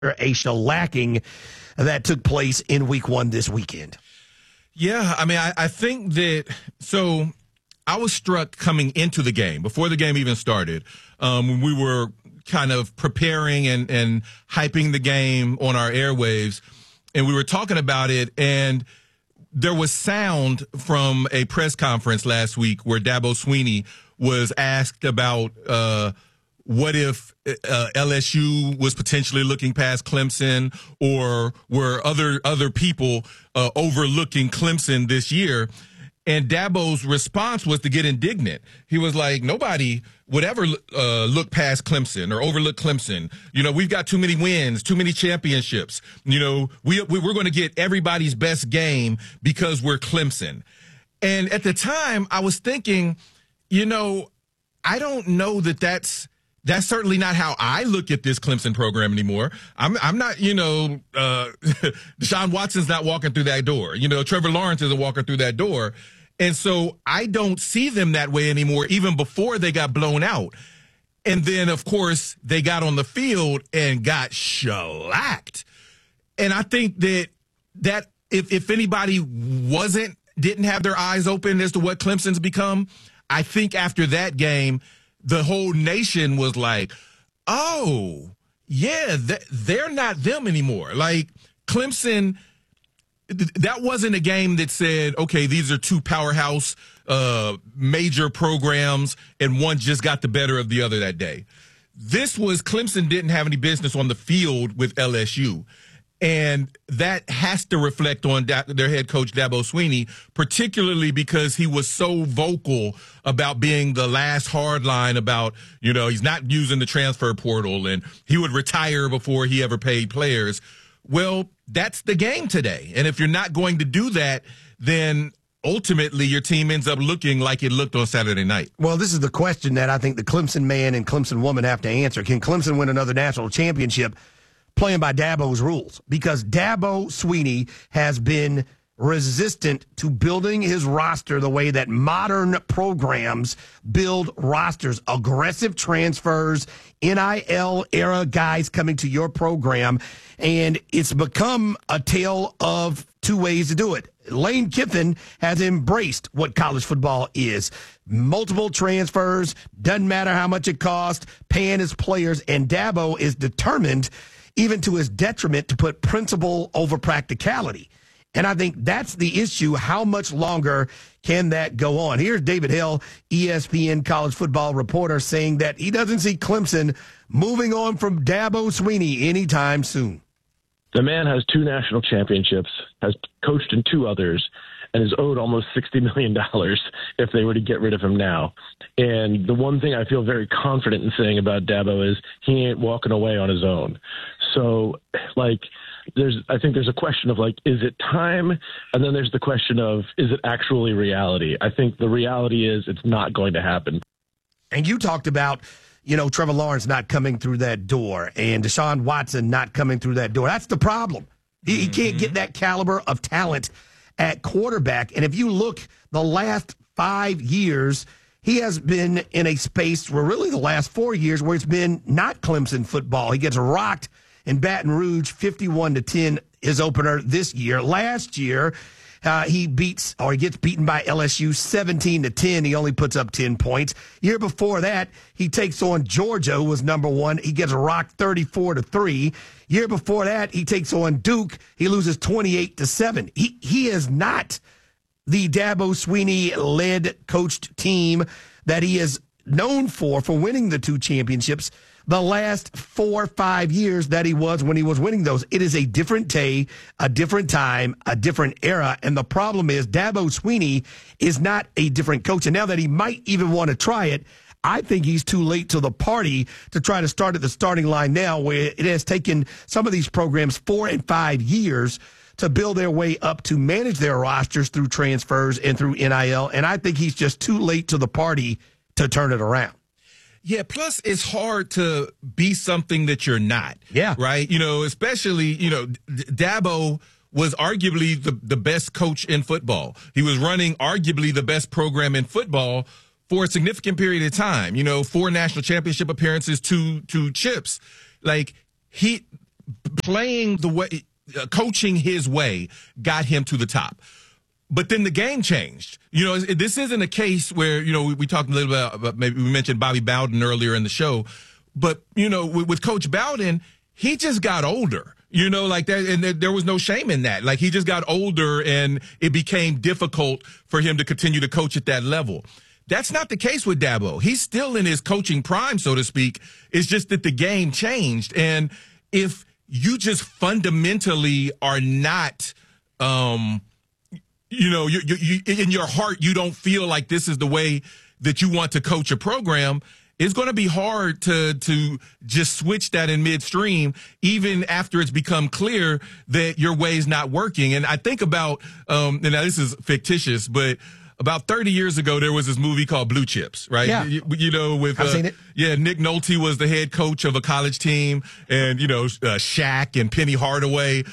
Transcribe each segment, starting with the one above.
a shellacking that took place in week one this weekend. Yeah, I mean, I think that – so I was struck coming into the game, before the game even started, when we were kind of preparing and hyping the game on our airwaves, and we were talking about it, and there was sound from a press conference last week where Dabo Swinney was asked about what if LSU was potentially looking past Clemson, or were other people overlooking Clemson this year. And Dabo's response was to get indignant. He was like, nobody would ever look past Clemson or overlook Clemson. You know, we've got too many wins, too many championships. You know, we're going to get everybody's best game because we're Clemson. And at the time, I was thinking, you know, I don't know that's certainly not how I look at this Clemson program anymore. I'm not, you know, Deshaun Watson's not walking through that door. You know, Trevor Lawrence isn't walking through that door. And so I don't see them that way anymore, even before they got blown out. And then, of course, they got on the field and got shellacked. And I think that if anybody didn't have their eyes open as to what Clemson's become, I think after that game, the whole nation was like, oh, yeah, they're not them anymore. Like, Clemson, that wasn't a game that said, okay, these are two powerhouse major programs, and one just got the better of the other that day. This was Clemson didn't have any business on the field with LSU. And that has to reflect on their head coach, Dabo Swinney, particularly because he was so vocal about being the last hard line about, you know, he's not using the transfer portal and he would retire before he ever paid players. Well, that's the game today. And if you're not going to do that, then ultimately your team ends up looking like it looked on Saturday night. Well, this is the question that I think the Clemson man and Clemson woman have to answer. Can Clemson win another national championship playing by Dabo's rules? Because Dabo Swinney has been resistant to building his roster the way that modern programs build rosters. Aggressive transfers, NIL era guys coming to your program. And it's become a tale of two ways to do it. Lane Kiffin has embraced what college football is. Multiple transfers, doesn't matter how much it costs, paying his players. And Dabo is determined, even to his detriment, to put principle over practicality. And I think that's the issue. How much longer can that go on? Here's David Hill, ESPN college football reporter, saying that he doesn't see Clemson moving on from Dabo Swinney anytime soon. The man has 2 national championships, has coached in 2 others, and is owed almost $60 million if they were to get rid of him now. And the one thing I feel very confident in saying about Dabo is he ain't walking away on his own. So, like, I think there's a question of, like, is it time? And then there's the question of, is it actually reality? I think the reality is it's not going to happen. And you talked about, you know, Trevor Lawrence not coming through that door and Deshaun Watson not coming through that door. That's the problem. He can't get that caliber of talent at quarterback. And if you look the last 5 years, he has been in a space where really the last 4 years where it's been not Clemson football. He gets rocked in Baton Rouge 51-10 his opener this year. Last year, he gets beaten by LSU 17-10. He only puts up 10 points. Year before that, he takes on Georgia, who was number 1. He gets rocked 34-3. Year before that, he takes on Duke. He loses 28-7. He is not the Dabo Swinney-led coached team that he is known for winning the 2 championships the last 4 or 5 years that he was when he was winning those. It is a different day, a different time, a different era. And the problem is Dabo Swinney is not a different coach. And now that he might even want to try it, I think he's too late to the party to try to start at the starting line now, where it has taken some of these programs 4 and 5 years to build their way up to manage their rosters through transfers and through NIL. And I think he's just too late to the party to turn it around. Yeah, plus it's hard to be something that you're not. Yeah. Right? You know, especially, you know, Dabo was arguably the best coach in football. He was running arguably the best program in football for a significant period of time. You know, 4 national championship appearances, 2 chips. Like, playing the way, coaching his way got him to the top. But then the game changed. You know, this isn't a case where, you know, we talked a little bit about, maybe we mentioned Bobby Bowden earlier in the show. But, you know, with Coach Bowden, he just got older. You know, like that, and there was no shame in that. Like, he just got older, and it became difficult for him to continue to coach at that level. That's not the case with Dabo. He's still in his coaching prime, so to speak. It's just that the game changed. And if you just fundamentally are not, you know, you in your heart, you don't feel like this is the way that you want to coach a program, it's going to be hard to just switch that in midstream, even after it's become clear that your way's not working. And I think about, and now this is fictitious, but about 30 years ago, there was this movie called Blue Chips, right? Yeah. You know, with, I've seen it. Yeah, Nick Nolte was the head coach of a college team, and, you know, Shaq and Penny Hardaway.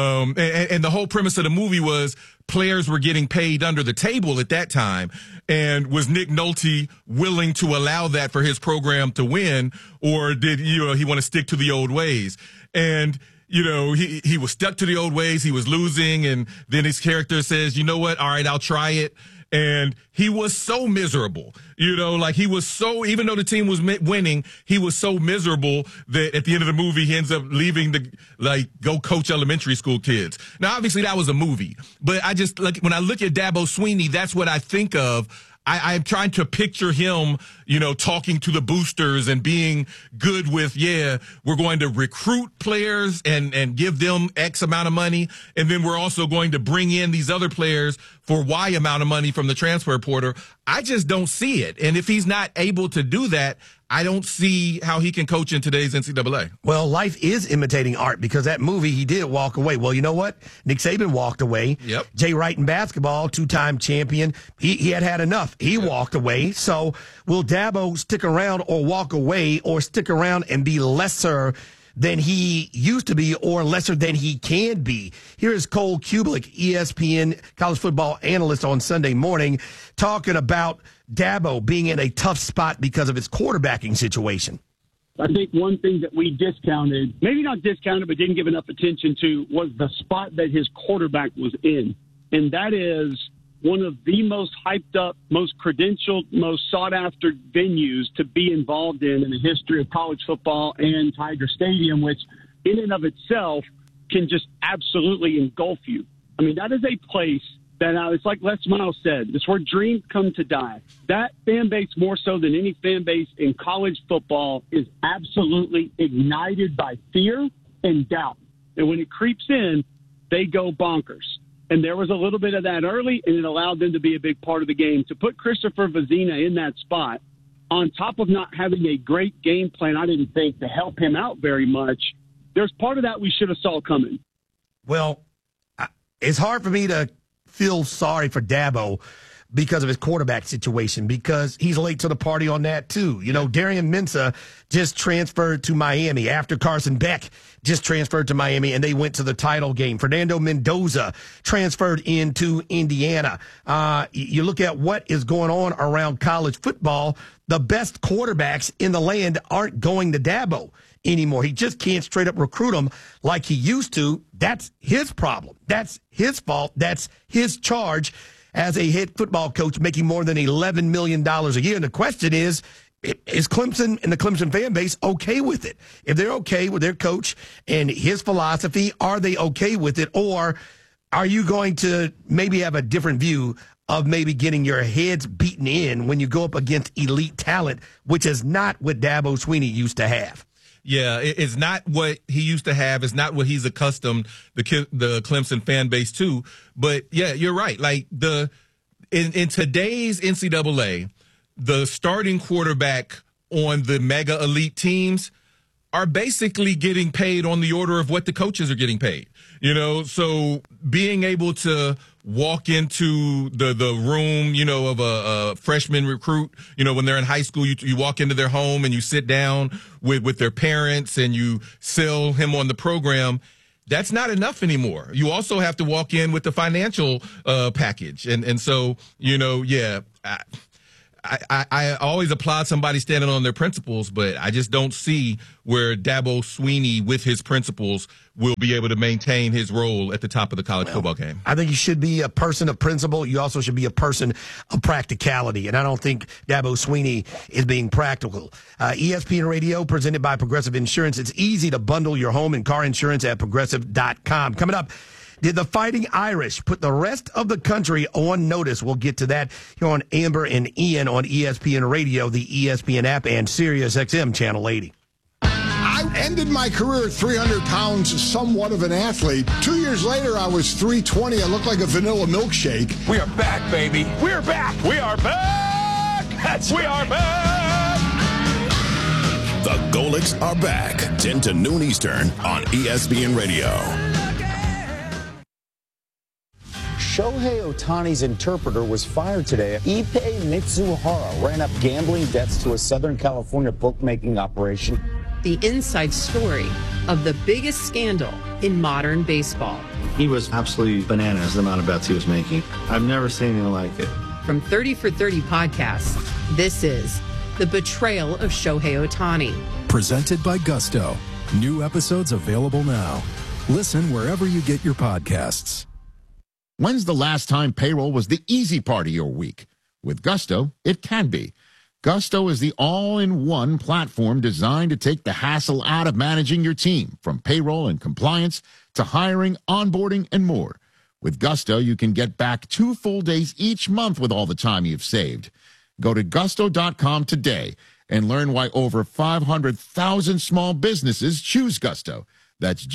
And the whole premise of the movie was players were getting paid under the table at that time. And was Nick Nolte willing to allow that for his program to win, or did, you know, he want to stick to the old ways? And, you know, he was stuck to the old ways. He was losing. And then his character says, you know what? All right, I'll try it. And he was so miserable, you know, like he was so, even though the team was winning, he was so miserable that at the end of the movie, he ends up leaving to like go coach elementary school kids. Now, obviously that was a movie, but I just like when I look at Dabo Swinney, that's what I think of. I'm trying to picture him, you know, talking to the boosters and being good with, yeah, we're going to recruit players and give them X amount of money. And then we're also going to bring in these other players for Y amount of money from the transfer portal. I just don't see it. And if he's not able to do that, I don't see how he can coach in today's NCAA. Well, life is imitating art, because that movie, he did walk away. Well, you know what? Nick Saban walked away. Yep. Jay Wright in basketball, two-time champion. He had enough. He walked away. So will Dabo stick around or walk away, or stick around and be lesser than he used to be, or lesser than he can be? Here is Cole Cubelic, ESPN college football analyst, on Sunday morning, talking about Dabo being in a tough spot because of his quarterbacking situation. I think one thing that we discounted, maybe not discounted, but didn't give enough attention to, was the spot that his quarterback was in. And that is one of the most hyped up, most credentialed, most sought after venues to be involved in the history of college football, and Tiger Stadium, which in and of itself can just absolutely engulf you. I mean, that is a place that it's like Les Miles said, it's where dreams come to die. That fan base, more so than any fan base in college football, is absolutely ignited by fear and doubt. And when it creeps in, they go bonkers. And there was a little bit of that early, and it allowed them to be a big part of the game. To put Christopher Vezina in that spot, on top of not having a great game plan, I didn't think, to help him out very much, there's part of that we should have saw coming. Well, it's hard for me to feel sorry for Dabo because of his quarterback situation, because he's late to the party on that too. You know, Darian Mensah just transferred to Miami after Carson Beck just transferred to Miami, and they went to the title game. Fernando Mendoza transferred into Indiana. You look at what is going on around college football, the best quarterbacks in the land aren't going to Dabo anymore. He just can't straight up recruit them like he used to. That's his problem. That's his fault. That's his charge as a head football coach, making more than $11 million a year. And the question is Clemson and the Clemson fan base okay with it? If they're okay with their coach and his philosophy, are they okay with it? Or are you going to maybe have a different view of maybe getting your heads beaten in when you go up against elite talent, which is not what Dabo Swinney used to have? Yeah, it's not what he used to have. It's not what he's accustomed the Clemson fan base to. But yeah, you're right. Like in today's NCAA, the starting quarterback on the mega elite teams are basically getting paid on the order of what the coaches are getting paid. You know, so being able to walk into the room, you know, of a freshman recruit, you know, when they're in high school, you walk into their home and you sit down with their parents and you sell him on the program. That's not enough anymore. You also have to walk in with the financial package. And so, you know, yeah, I always applaud somebody standing on their principles, but I just don't see where Dabo Swinney, with his principles, will be able to maintain his role at the top of the college football game. I think you should be a person of principle. You also should be a person of practicality, and I don't think Dabo Swinney is being practical. ESPN Radio, presented by Progressive Insurance. It's easy to bundle your home and car insurance at Progressive.com. Coming up, did the Fighting Irish put the rest of the country on notice? We'll get to that here on Amber and Ian on ESPN Radio, the ESPN app, and Sirius XM Channel 80. I ended my career at 300 pounds, somewhat of an athlete. 2 years later, I was 320. I looked like a vanilla milkshake. We are back, baby. We're back. We are back. We are back. The Golics are back. 10 to noon Eastern on ESPN Radio. Shohei Ohtani's interpreter was fired today. Ippei Mitsuhara ran up gambling debts to a Southern California bookmaking operation. The inside story of the biggest scandal in modern baseball. He was absolutely bananas, the amount of bets he was making. I've never seen anything like it. From 30 for 30 podcasts, this is The Betrayal of Shohei Ohtani. Presented by Gusto. New episodes available now. Listen wherever you get your podcasts. When's the last time payroll was the easy part of your week? With Gusto, it can be. Gusto is the all-in-one platform designed to take the hassle out of managing your team, from payroll and compliance to hiring, onboarding, and more. With Gusto, you can get back 2 full days each month with all the time you've saved. Go to gusto.com today and learn why over 500,000 small businesses choose Gusto. That's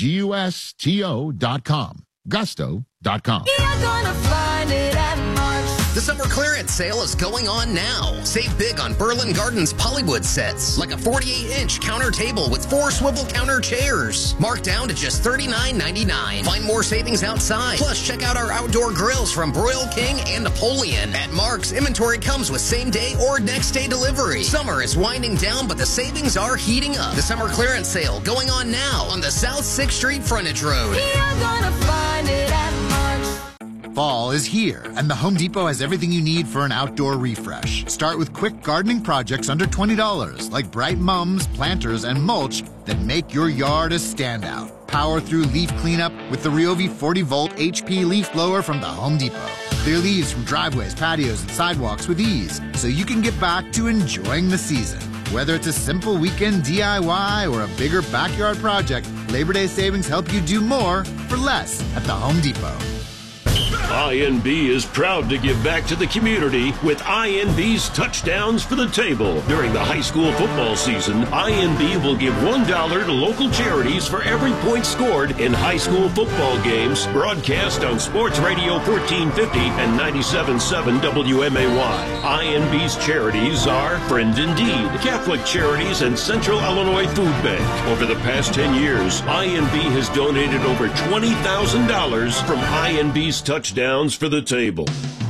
GUSTO.com. Gusto.com. You're gonna find it at Mark's. The summer clearance sale is going on now. Save big on Berlin Gardens Pollywood sets, like a 48-inch counter table with 4 swivel counter chairs. Marked down to just $39.99. Find more savings outside. Plus, check out our outdoor grills from Broil King and Napoleon. At Mark's, inventory comes with same-day or next-day delivery. Summer is winding down, but the savings are heating up. The summer clearance sale going on now on the South 6th Street Frontage Road. You're gonna find it at Mark's. Fall is here, and the Home Depot has everything you need for an outdoor refresh. Start with quick gardening projects under $20, like bright mums, planters, and mulch that make your yard a standout. Power through leaf cleanup with the Ryobi 40-volt HP leaf blower from the Home Depot. Clear leaves from driveways, patios, and sidewalks with ease, so you can get back to enjoying the season. Whether it's a simple weekend DIY or a bigger backyard project, Labor Day savings help you do more for less at the Home Depot. INB is proud to give back to the community with INB's Touchdowns for the Table. During the high school football season, INB will give $1 to local charities for every point scored in high school football games, broadcast on Sports Radio 1450 and 97.7 WMAY. INB's charities are Friend Indeed, Catholic Charities, and Central Illinois Food Bank. Over the past 10 years, INB has donated over $20,000 from INB's Touchdowns for the Table.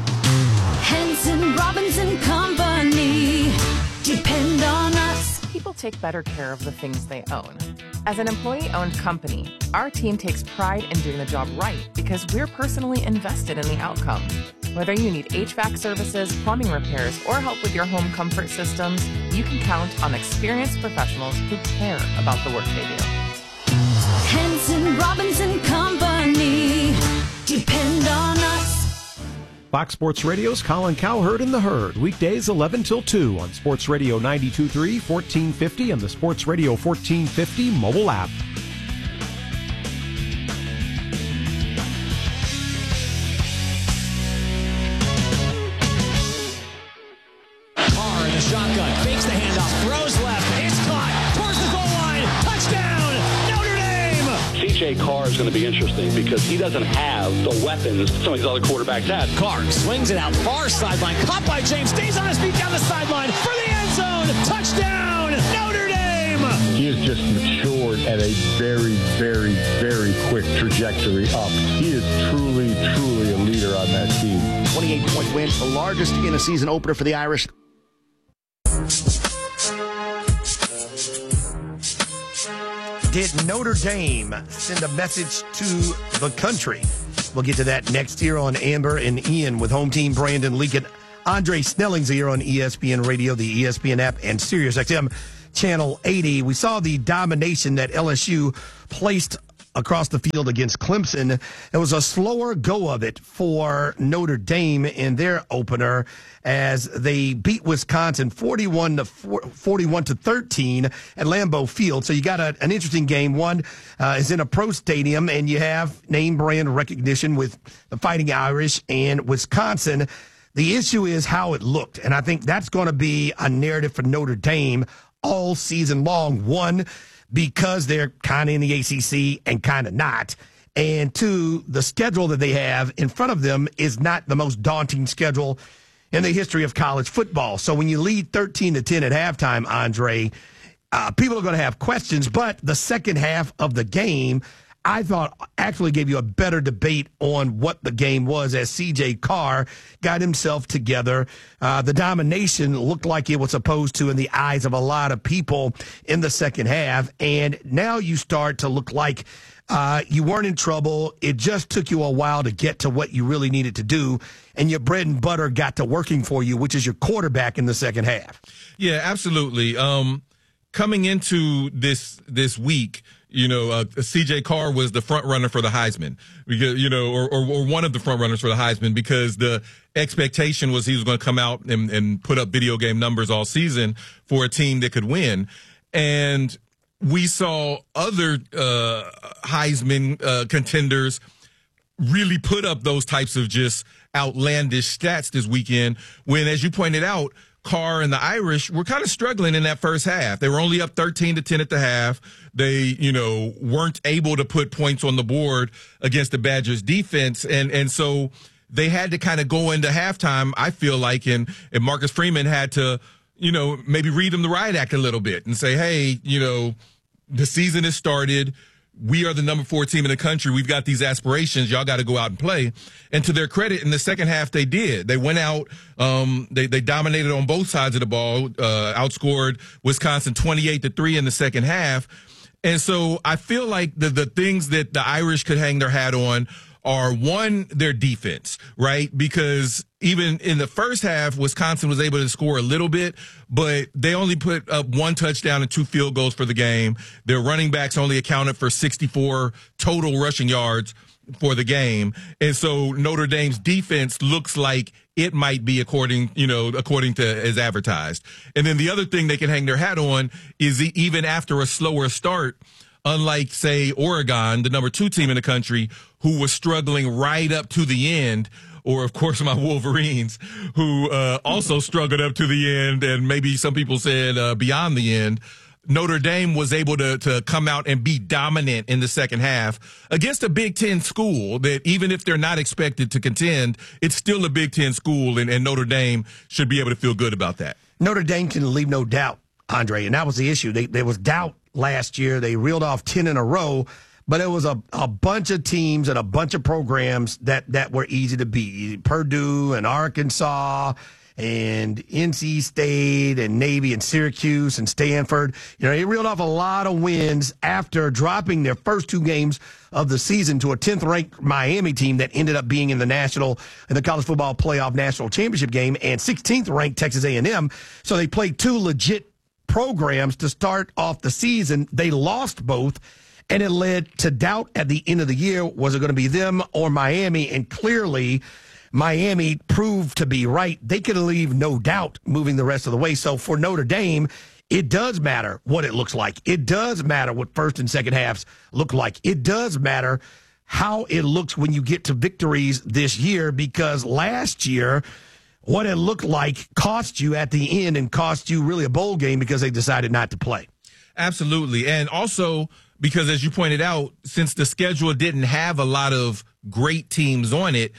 Henson, Robinson Company. Depend on us. People take better care of the things they own. As an employee-owned company, our team takes pride in doing the job right because we're personally invested in the outcome. Whether you need HVAC services, plumbing repairs, or help with your home comfort systems, you can count on experienced professionals who care about the work they do. Henson, Robinson Company. Depend on us. Fox Sports Radio's Colin Cowherd and the Herd, weekdays 11 till 2 on Sports Radio 92.3, 1450, and the Sports Radio 1450 mobile app. Carr in the shotgun, fakes the handoff, throws left, it's caught, towards the goal line, touchdown, Notre Dame! C.J. Carr is going to be interesting because he doesn't have the weapons some of these other quarterbacks have. Carr swings it out, far sideline, caught by James, stays on his feet down the sideline for the end zone, touchdown, Notre Dame! He has just matured at a very, very, very quick trajectory up. He is truly, truly a leader on that team. 28-point win, the largest in a season opener for the Irish. Did Notre Dame send a message to the country? We'll get to that next year on Amber and Ian with home team Brandon Leakin. Andre Snelling's here on ESPN Radio, the ESPN app, and SiriusXM Channel 80. We saw the domination that LSU placed across the field against Clemson. It was a slower go of it for Notre Dame in their opener as they beat Wisconsin 41 to 13 at Lambeau Field. So you got an interesting game. One is in a pro stadium, and you have name brand recognition with the Fighting Irish and Wisconsin. The issue is how it looked, and I think that's going to be a narrative for Notre Dame all season long. One, because they're kind of in the ACC and kind of not. And two, the schedule that they have in front of them is not the most daunting schedule in the history of college football. So when you lead 13-10 at halftime, Andre, people are going to have questions. But the second half of the game, I thought, actually gave you a better debate on what the game was as C.J. Carr got himself together. The domination looked like it was supposed to in the eyes of a lot of people in the second half. And now you start to look like you weren't in trouble. It just took you a while to get to what you really needed to do. And your bread and butter got to working for you, which is your quarterback in the second half. Yeah, absolutely. Coming into this week, C.J. Carr was the front runner for the Heisman, because, or one of the front runners for the Heisman, because the expectation was he was going to come out and put up video game numbers all season for a team that could win. And we saw other Heisman contenders really put up those types of just outlandish stats this weekend when, as you pointed out, Carr and the Irish were kind of struggling in that first half. They were only up 13-10 at the half. They, weren't able to put points on the board against the Badgers defense. And so they had to kind of go into halftime, I feel like, and Marcus Freeman had to, maybe read them the riot act a little bit and say, hey, the season has started. We are the number 4 team in the country. We've got these aspirations. Y'all got to go out and play. And to their credit, in the second half, they did. They went out. They dominated on both sides of the ball, outscored Wisconsin 28-3 in the second half. And so I feel like the things that the Irish could hang their hat on are, one, their defense, right? Because even in the first half, Wisconsin was able to score a little bit, but they only put up 1 touchdown and 2 field goals for the game. Their running backs only accounted for 64 total rushing yards for the game. And so Notre Dame's defense looks like it might be according to as advertised. And then the other thing they can hang their hat on is even after a slower start, unlike, say, Oregon, the number 2 team in the country, who was struggling right up to the end, or, of course, my Wolverines, who also struggled up to the end, and maybe some people said beyond the end, Notre Dame was able to come out and be dominant in the second half against a Big Ten school that, even if they're not expected to contend, it's still a Big Ten school, and Notre Dame should be able to feel good about that. Notre Dame can leave no doubt, Andre, and that was the issue. There was doubt last year. They reeled off 10 in a row, but it was a bunch of teams and a bunch of programs that were easy to beat. Purdue and Arkansas and NC State and Navy and Syracuse and Stanford. They reeled off a lot of wins after dropping their first 2 games of the season to a 10th-ranked Miami team that ended up being in the college football playoff national championship game, and 16th-ranked Texas A&M. So they played 2 legit programs to start off the season. They lost both, and it led to doubt at the end of the year. Was it going to be them or Miami? And clearly, Miami proved to be right. They could leave no doubt moving the rest of the way. So for Notre Dame, it does matter what it looks like. It does matter what first and second halves look like. It does matter how it looks when you get to victories this year, because last year, what it looked like cost you at the end and cost you really a bowl game because they decided not to play. Absolutely. And also because, as you pointed out, since the schedule didn't have a lot of great teams on it,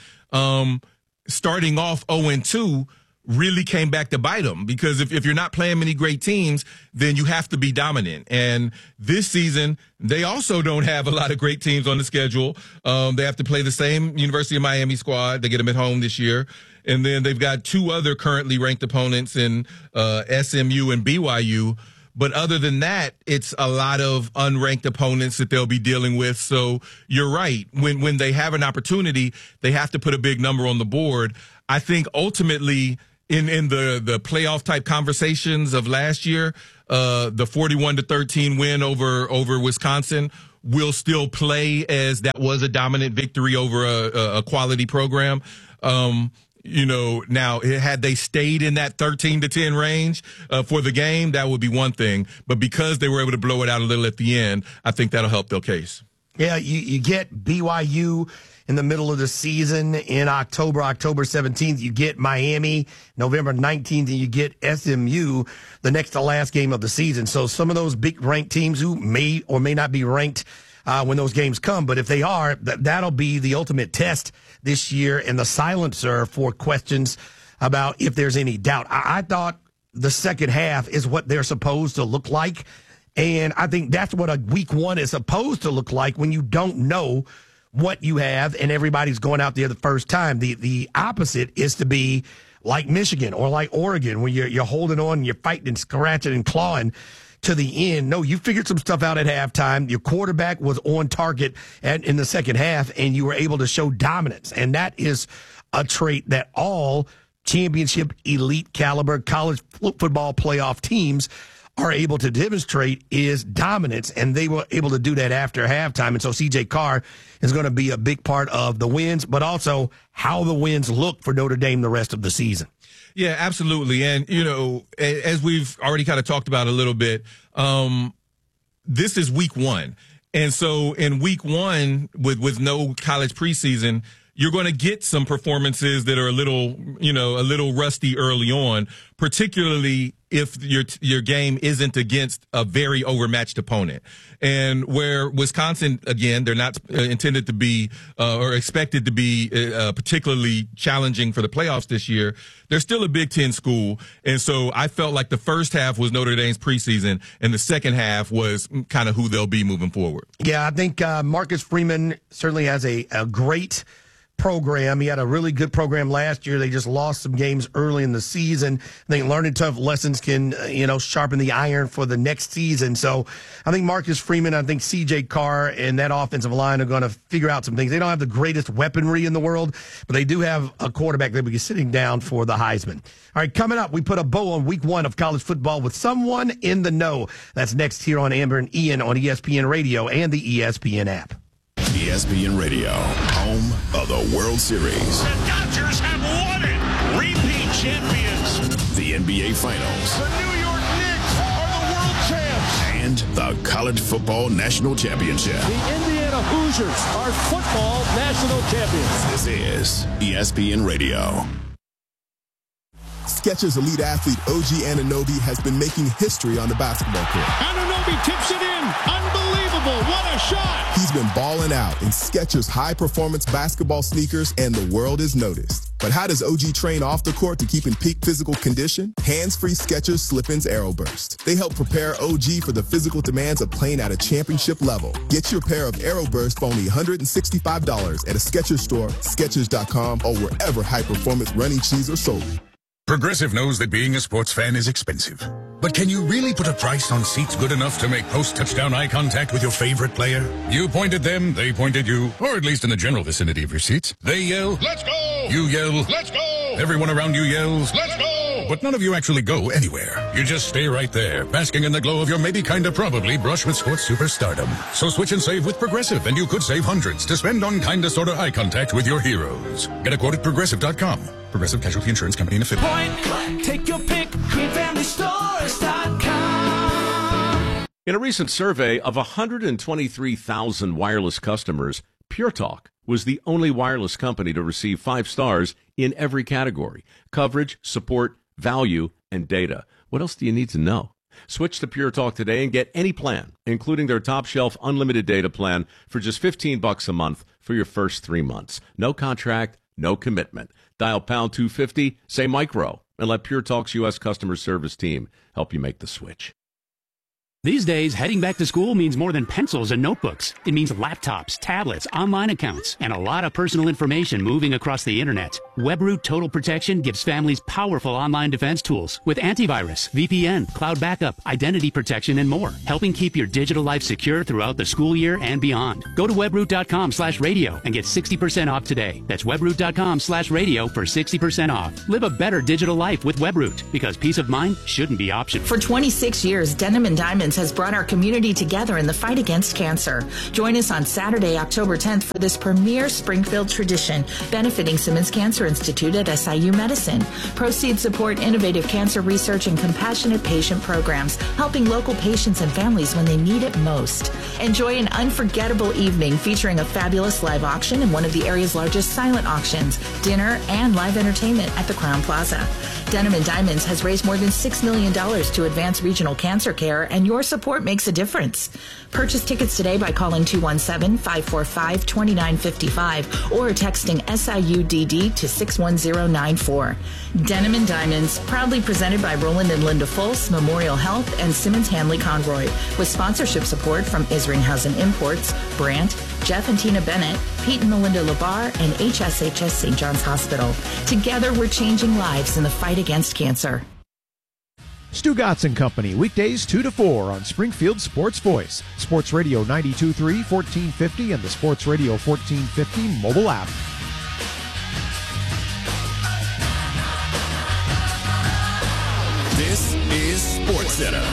starting off 0-2 really came back to bite them, because if you're not playing many great teams, then you have to be dominant. And this season, they also don't have a lot of great teams on the schedule. They have to play the same University of Miami squad. They get them at home this year. And then they've got 2 other currently ranked opponents in SMU and BYU. But other than that, it's a lot of unranked opponents that they'll be dealing with. So you're right. When they have an opportunity, they have to put a big number on the board. I think ultimately in the playoff type conversations of last year, the 41-13 win over Wisconsin will still play as that was a dominant victory over a quality program. Now had they stayed in that 13-10 range for the game, that would be one thing. But because they were able to blow it out a little at the end, I think that'll help their case. Yeah, you get BYU in the middle of the season in October 17th. You get Miami November 19th, and you get SMU the next to last game of the season. So some of those big ranked teams who may or may not be ranked when those games come, but if they are, that'll be the ultimate test this year and the silencer for questions about if there's any doubt. I thought the second half is what they're supposed to look like, and I think that's what a week one is supposed to look like when you don't know what you have and everybody's going out there the first time. The opposite is to be like Michigan or like Oregon, where you're holding on and you're fighting and scratching and clawing to the end. No, you figured some stuff out at halftime. Your quarterback was on target in the second half, and you were able to show dominance. And that is a trait that all championship elite caliber college football playoff teams are able to demonstrate is dominance, and they were able to do that after halftime. And so C.J. Carr is going to be a big part of the wins, but also how the wins look for Notre Dame the rest of the season. Yeah, absolutely. And, as we've already kind of talked about a little bit, this is week one. And so in week one, with no college preseason, you're going to get some performances that are a little rusty early on, particularly if your game isn't against a very overmatched opponent. And where Wisconsin, again, they're not intended to be or expected to be particularly challenging for the playoffs this year, they're still a Big Ten school. And so I felt like the first half was Notre Dame's preseason, and the second half was kind of who they'll be moving forward. Yeah, I think Marcus Freeman certainly has a great program. He had a really good program last year. They just lost some games early in the season. I think learning tough lessons can, sharpen the iron for the next season. So I think Marcus Freeman, I think C.J. Carr and that offensive line are going to figure out some things. They don't have the greatest weaponry in the world, but they do have a quarterback that will be sitting down for the Heisman. All right, coming up, we put a bow on week one of college football with someone in the know. That's next here on Amber and Ian on ESPN Radio and the ESPN app. ESPN Radio, home of the World Series. The Dodgers have won it. Repeat champions. The NBA Finals. The New York Knicks are the world champs. And the College Football National Championship. The Indiana Hoosiers are football national champions. This is ESPN Radio. Skechers elite athlete OG Anunoby has been making history on the basketball court. Anunoby tips it in. Unbelievable. What a shot. He's been balling out in Skechers high-performance basketball sneakers, and the world has noticed. But how does OG train off the court to keep in peak physical condition? Hands-free Skechers Slip-ins AeroBurst. They help prepare OG for the physical demands of playing at a championship level. Get your pair of AeroBurst for only $165 at a Skechers store, Skechers.com, or wherever high-performance running shoes are sold. Progressive knows that being a sports fan is expensive. But can you really put a price on seats good enough to make post-touchdown eye contact with your favorite player? You point at them, they point at you, or at least in the general vicinity of your seats. They yell, "Let's go!" You yell, "Let's go!" Everyone around you yells, "Let's go!" But none of you actually go anywhere. You just stay right there, basking in the glow of your maybe kinda probably brush with sports superstardom. So switch and save with Progressive, and you could save hundreds to spend on kinda sorta eye contact with your heroes. Get a quote at Progressive.com. Progressive Casualty Insurance Company and affiliate. Point, take your pick, GreenFamilyStores.com. In a recent survey of 123,000 wireless customers, Pure Talk was the only wireless company to receive 5 stars in every category: coverage, support, value, and data. What else do you need to know? Switch to Pure Talk today and get any plan, including their top shelf unlimited data plan, for just $15 a month for your first 3 months. No contract, no commitment. Dial pound 250, say micro, and let Pure Talk's U.S. customer service team help you make the switch. These days, heading back to school means more than pencils and notebooks. It means laptops, tablets, online accounts, and a lot of personal information moving across the internet. WebRoot Total Protection gives families powerful online defense tools with antivirus, VPN, cloud backup, identity protection, and more, helping keep your digital life secure throughout the school year and beyond. Go to webroot.com/radio and get 60% off today. That's webroot.com/radio for 60% off. Live a better digital life with WebRoot, because peace of mind shouldn't be optional. For 26 years, Denim & Diamonds has brought our community together in the fight against cancer. Join us on Saturday, October 10th for this premier Springfield tradition, benefiting Simmons Cancer Institute at SIU Medicine. Proceeds support innovative cancer research and compassionate patient programs, helping local patients and families when they need it most. Enjoy an unforgettable evening featuring a fabulous live auction and one of the area's largest silent auctions, dinner, and live entertainment at the Crown Plaza. Denim & Diamonds has raised more than $6 million to advance regional cancer care, and your support makes a difference. Purchase tickets today by calling 217-545-2955 or texting SIUDD to 61094. Denim & Diamonds, proudly presented by Roland and Linda Fultz, Memorial Health, and Simmons Hanley Conroy, with sponsorship support from Isringhausen Imports, Brandt, Jeff and Tina Bennett, Pete and Melinda Labar, and HSHS St. John's Hospital. Together, we're changing lives in the fight against cancer. Stu Gatz and Company, weekdays 2 to 4 on Springfield Sports Voice, Sports Radio 92.3, 1450, and the Sports Radio 1450 mobile app. This is SportsCenter.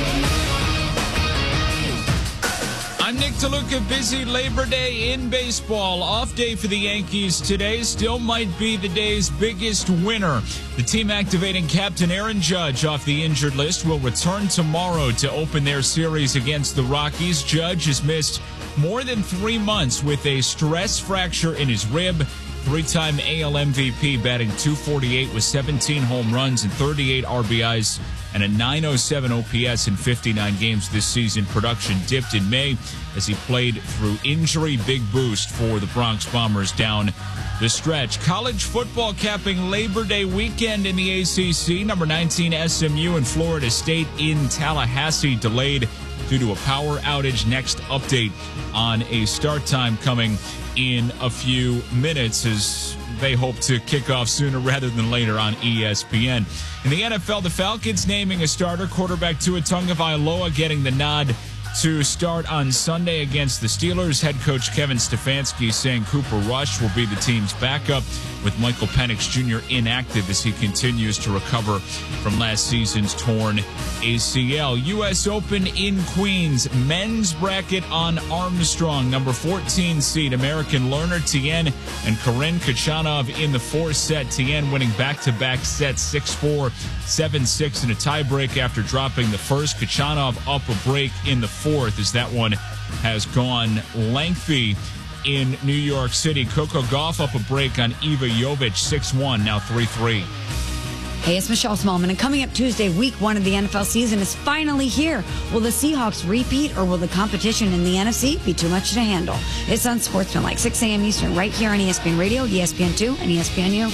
I'm Nick DeLuca. Busy Labor Day in baseball. Off day for the Yankees today. Still might be the day's biggest winner. The team activating captain Aaron Judge off the injured list will return tomorrow to open their series against the Rockies. Judge has missed more than 3 months with a stress fracture in his rib. Three-time AL MVP, batting .248 with 17 home runs and 38 RBIs and a .907 OPS in 59 games this season. Production dipped in May as he played through injury. Big boost for the Bronx Bombers down the stretch. College football capping Labor Day weekend in the ACC. Number 19 SMU and Florida State in Tallahassee delayed due to a power outage. Next update on a start time coming in a few minutes as they hope to kick off sooner rather than later on ESPN. In the NFL, the Falcons naming a starter. Quarterback Tua Tagovailoa getting the nod to start on Sunday against the Steelers. Head coach Kevin Stefanski saying Cooper Rush will be the team's backup, with Michael Penix Jr. inactive as he continues to recover from last season's torn ACL. U.S. Open in Queens. Men's bracket on Armstrong. Number 14 seed American Lerner Tien and Karen Khachanov in the fourth set. Tien winning back-to-back sets 6-4, 7-6 in a tiebreak after dropping the first. Khachanov up a break in the fourth as that one has gone lengthy in New York City. Coco Gauff up a break on Iva Jovic 6-1, now 3-3. Hey, it's Michelle Smallman, and coming up Tuesday, week 1 of the NFL season is finally here. Will the Seahawks repeat, or will the competition in the NFC be too much to handle? It's on Sportsman, like 6 a.m. Eastern, right here on ESPN Radio, ESPN2, and ESPNU.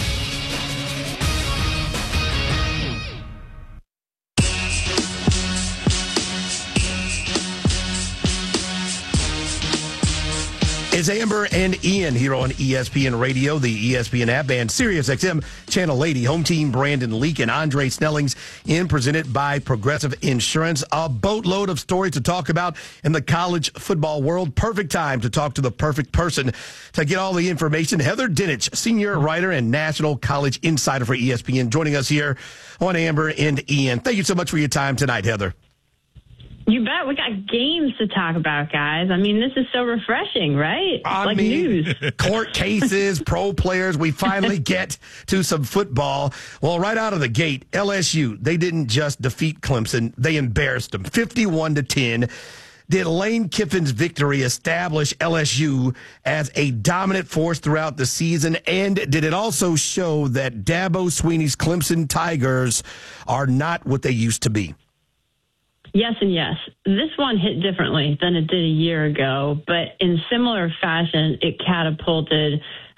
It's Amber and Ian here on ESPN Radio, the ESPN app, and SiriusXM Channel 80. Home team Brandon Leak and Andre Snellings in, presented by Progressive Insurance. A boatload of stories to talk about in the college football world. Perfect time to talk to the perfect person to get all the information. Heather Dinich, senior writer and national college insider for ESPN, joining us here on Amber and Ian. Thank you so much for your time tonight, Heather. You bet. We got games to talk about, guys. I mean, this is so refreshing, right? It's news. Court cases, pro players. We finally get to some football. Well, right out of the gate, LSU, they didn't just defeat Clemson. They embarrassed them 51-10. Did Lane Kiffin's victory establish LSU as a dominant force throughout the season? And did it also show that Dabo Swinney's Clemson Tigers are not what they used to be? Yes and yes. This one hit differently than it did a year ago, but in similar fashion, it catapulted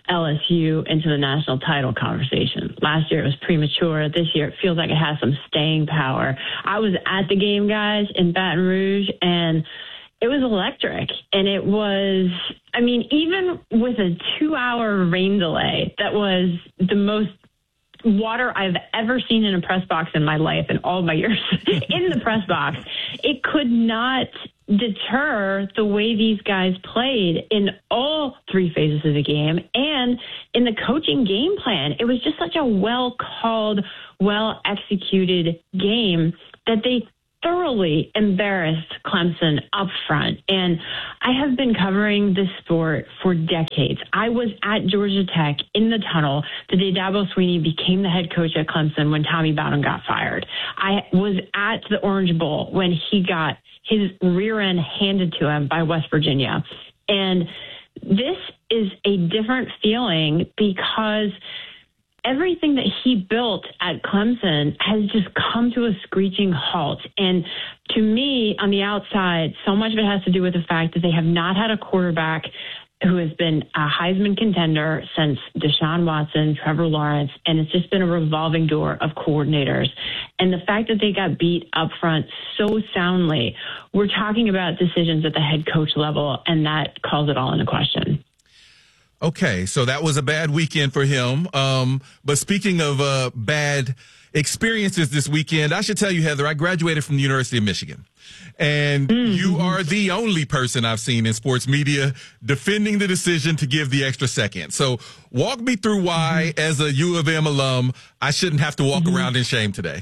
LSU into the national title conversation. Last year it was premature. This year it feels like it has some staying power. I was at the game, guys, in Baton Rouge, and it was electric. And it was, I mean, even with a 2-hour rain delay, that was the most water I've ever seen in a press box in my life in all my years in the press box. It could not deter the way these guys played in all 3 phases of the game and in the coaching game plan. It was just such a well-called, well-executed game that they thoroughly embarrassed Clemson up front. And I have been covering this sport for decades. I was at Georgia Tech in the tunnel the day Dabo Swinney became the head coach at Clemson when Tommy Bowden got fired. I was at the Orange Bowl when he got his rear end handed to him by West Virginia. And this is a different feeling because everything that he built at Clemson has just come to a screeching halt. And to me, on the outside, so much of it has to do with the fact that they have not had a quarterback who has been a Heisman contender since Deshaun Watson, Trevor Lawrence, and it's just been a revolving door of coordinators. And the fact that they got beat up front so soundly, we're talking about decisions at the head coach level, and that calls it all into question. Okay, so that was a bad weekend for him. But speaking of bad experiences this weekend, I should tell you, Heather, I graduated from the University of Michigan. And you are the only person I've seen in sports media defending the decision to give the extra second. So walk me through why, as a U of M alum, I shouldn't have to walk around in shame today.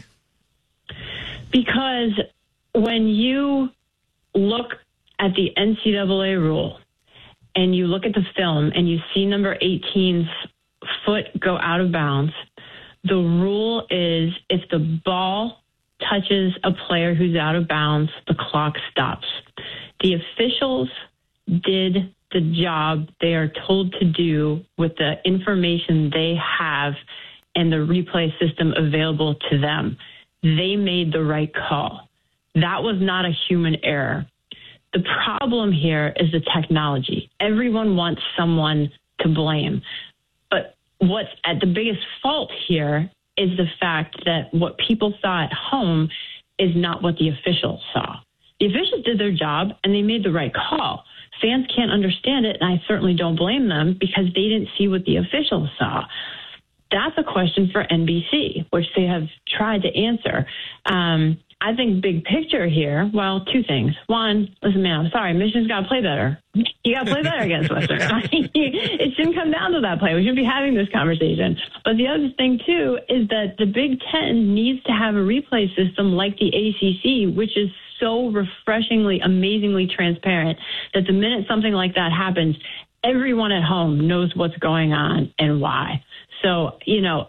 Because when you look at the NCAA rule and you look at the film and you see number 18's foot go out of bounds, the rule is if the ball touches a player who's out of bounds, the clock stops. The officials did the job they are told to do with the information they have and the replay system available to them. They made the right call. That was not a human error. The problem here is the technology. Everyone wants someone to blame. But what's at the biggest fault here is the fact that what people saw at home is not what the officials saw. The officials did their job, and they made the right call. Fans can't understand it, and I certainly don't blame them because they didn't see what the officials saw. That's a question for NBC, which they have tried to answer. I think big picture here, well, 2 things. One, listen, man, I'm sorry, Michigan's got to play better. You got to play better against Western. It shouldn't come down to that play. We shouldn't be having this conversation. But the other thing, too, is that the Big Ten needs to have a replay system like the ACC, which is so refreshingly, amazingly transparent that the minute something like that happens, everyone at home knows what's going on and why. So, you know,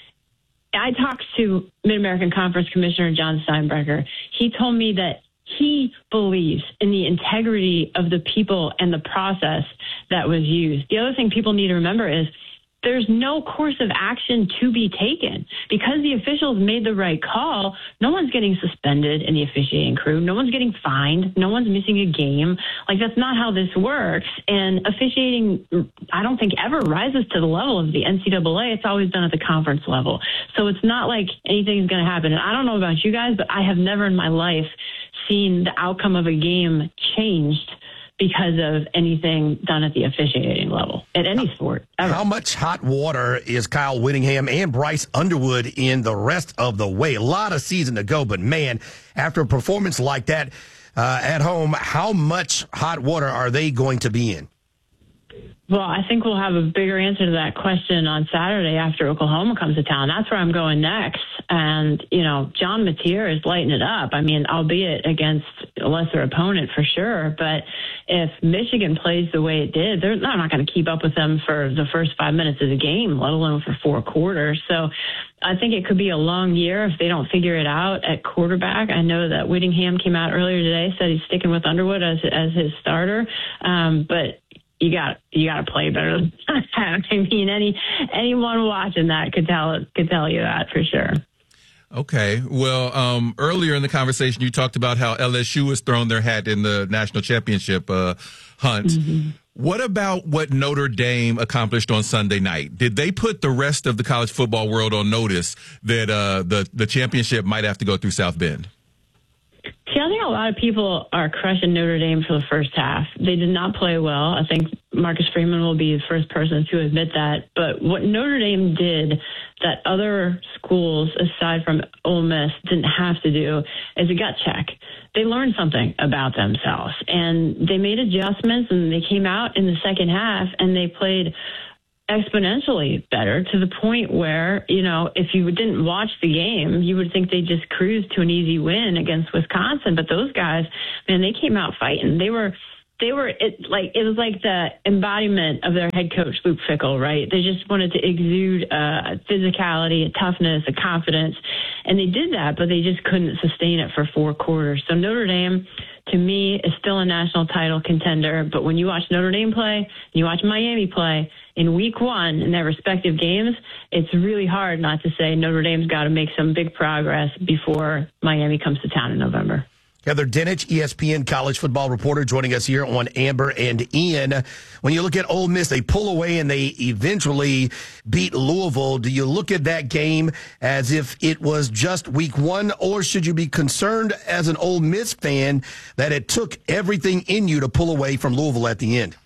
I talked to Mid-American Conference Commissioner John Steinbrecher. He told me that he believes in the integrity of the people and the process that was used. The other thing people need to remember is there's no course of action to be taken. Because the officials made the right call, no one's getting suspended in the officiating crew. No one's getting fined. No one's missing a game. Like, that's not how this works. And officiating, I don't think, ever rises to the level of the NCAA. It's always done at the conference level. So it's not like anything's going to happen. And I don't know about you guys, but I have never in my life seen the outcome of a game changed because of anything done at the officiating level at any sport ever. How much hot water is Kyle Whittingham and Bryce Underwood in the rest of the way? A lot of season to go, but man, after a performance like that at home, how much hot water are they going to be in? Well, I think we'll have a bigger answer to that question on Saturday after Oklahoma comes to town. That's where I'm going next. And, you know, John Mateer is lighting it up. I mean, albeit against a lesser opponent for sure. But if Michigan plays the way it did, they're not going to keep up with them for the first 5 minutes of the game, let alone for 4 quarters. So I think it could be a long year if they don't figure it out at quarterback. I know that Whittingham came out earlier today, said he's sticking with Underwood as his starter. But you got to play better than that. I mean, anyone watching that could tell you that for sure. Okay. Well, earlier in the conversation, you talked about how LSU has thrown their hat in the national championship hunt. Mm-hmm. What about what Notre Dame accomplished on Sunday night? Did they put the rest of the college football world on notice that the championship might have to go through South Bend? See, I think a lot of people are crushing Notre Dame for the first half. They did not play well. I think Marcus Freeman will be the first person to admit that. But what Notre Dame did that other schools, aside from Ole Miss, didn't have to do is a gut check. They learned something about themselves, and they made adjustments, and they came out in the second half, and they played exponentially better to the point where, you know, if you didn't watch the game, you would think they just cruised to an easy win against Wisconsin. But those guys, man, they came out fighting. It was like the embodiment of their head coach, Luke Fickell, right? They just wanted to exude a physicality, a toughness, a confidence. And they did that, but they just couldn't sustain it for 4 quarters. So Notre Dame, to me, is still a national title contender. But when you watch Notre Dame play, and you watch Miami play, in week 1 in their respective games, it's really hard not to say Notre Dame's got to make some big progress before Miami comes to town in November. Heather Dinich, ESPN college football reporter, joining us here on Amber and Ian. When you look at Ole Miss, they pull away and they eventually beat Louisville. Do you look at that game as if it was just week 1, or should you be concerned as an Ole Miss fan that it took everything in you to pull away from Louisville at the end?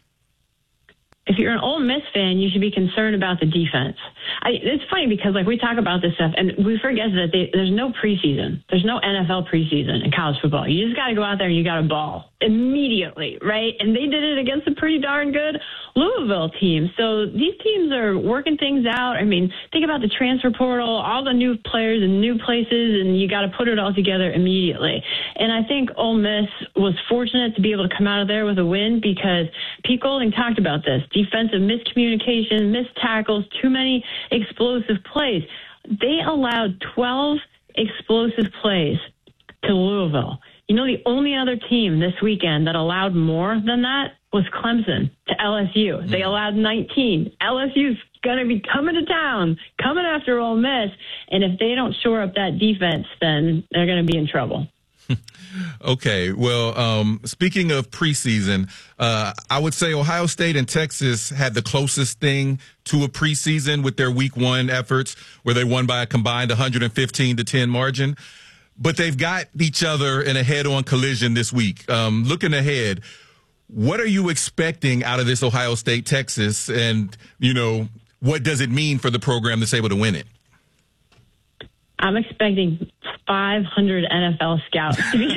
If you're an Ole Miss fan, you should be concerned about the defense. It's funny because, like, we talk about this stuff, and we forget that there's no preseason. There's no NFL preseason in college football. You just got to go out there and you got to ball immediately, right? And they did it against a pretty darn good Louisville team. So these teams are working things out. I mean, think about the transfer portal, all the new players and new places, and you got to put it all together immediately. And I think Ole Miss was fortunate to be able to come out of there with a win because Pete Golding talked about this. Defensive miscommunication, missed tackles, too many explosive plays. They allowed 12 explosive plays to Louisville. You know, the only other team this weekend that allowed more than that was Clemson to LSU. They allowed 19. LSU's going to be coming to town, coming after Ole Miss. And if they don't shore up that defense, then they're going to be in trouble. Okay, well, speaking of preseason, I would say Ohio State and Texas had the closest thing to a preseason with their week 1 efforts where they won by a combined 115-10 margin. But they've got each other in a head-on collision this week. Looking ahead, what are you expecting out of this Ohio State-Texas? And, you know, what does it mean for the program that's able to win it? I'm expecting 500 NFL scouts to be.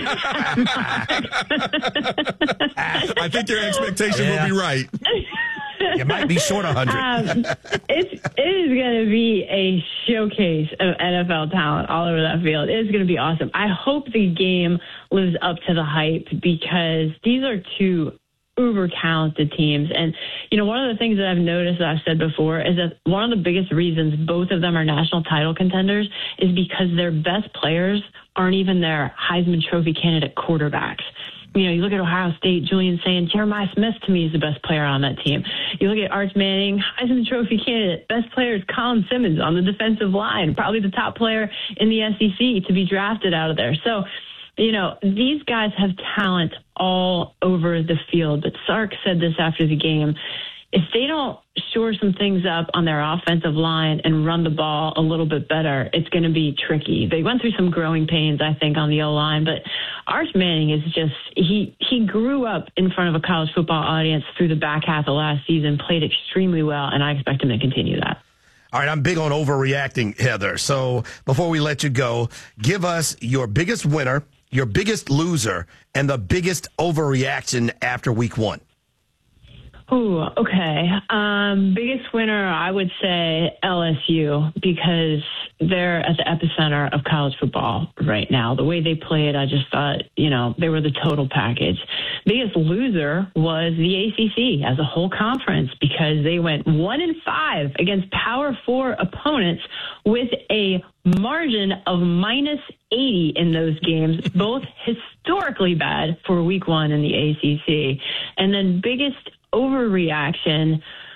I think your expectation will be right. You might be short 100. It is going to be a showcase of NFL talent all over that field. It is going to be awesome. I hope the game lives up to the hype because these are two uber talented teams. And, you know, one of the things that I've noticed that I've said before is that one of the biggest reasons both of them are national title contenders is because their best players aren't even their Heisman Trophy candidate quarterbacks. You know, you look at Ohio State, Julian saying Jeremiah Smith to me is the best player on that team. You look at Arch Manning, Heisman Trophy candidate, best player is Colin Simmons on the defensive line, probably the top player in the SEC to be drafted out of there. So, you know, these guys have talent all over the field. But Sark said this after the game. If they don't shore some things up on their offensive line and run the ball a little bit better, it's going to be tricky. They went through some growing pains, I think, on the O-line. But Arch Manning is just, he grew up in front of a college football audience through the back half of last season, played extremely well, and I expect him to continue that. All right, I'm big on overreacting, Heather. So before we let you go, give us your biggest winner, your biggest loser, and the biggest overreaction after week 1. Ooh, okay. Biggest winner, I would say LSU, because they're at the epicenter of college football right now. The way they played, I just thought, you know, they were the total package. Biggest loser was the ACC as a whole conference because they went 1-5 against Power 4 opponents with a margin of -80 in those games, both historically bad for week 1 in the ACC. And then biggest overreaction,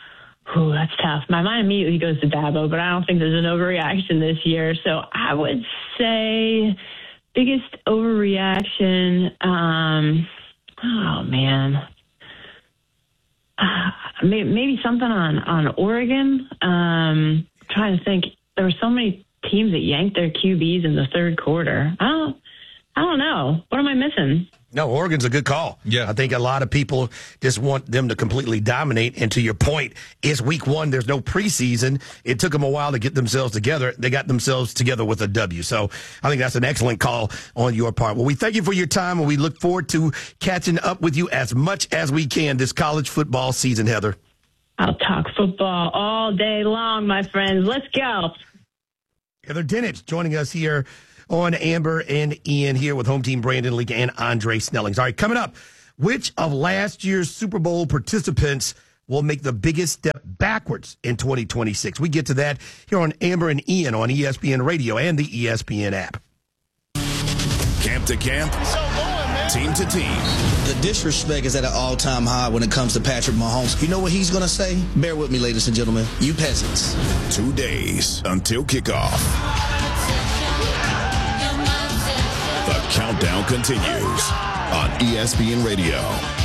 Ooh, that's tough. My mind immediately goes to Dabo, but I don't think there's an overreaction this year. So I would say biggest overreaction, oh, man. Maybe something on Oregon. Trying to think. There were so many teams that yanked their QBs in the third quarter. I don't know. What am I missing? No, Oregon's a good call. Yeah. I think a lot of people just want them to completely dominate. And to your point, it's week one. There's no preseason. It took them a while to get themselves together. They got themselves together with a W. So I think that's an excellent call on your part. Well, we thank you for your time, and we look forward to catching up with you as much as we can this college football season, Heather. I'll talk football all day long, my friends. Let's go. Heather Dinich joining us here on Amber and Ian here with home team Brandon Leak and Andre Snellings. All right, coming up, which of last year's Super Bowl participants will make the biggest step backwards in 2026? We get to that here on Amber and Ian on ESPN Radio and the ESPN app. Camp to camp, team to team. The disrespect is at an all-time high when it comes to Patrick Mahomes. You know what he's going to say? Bear with me, ladies and gentlemen. You peasants. 2 days until kickoff. The countdown continues on ESPN Radio.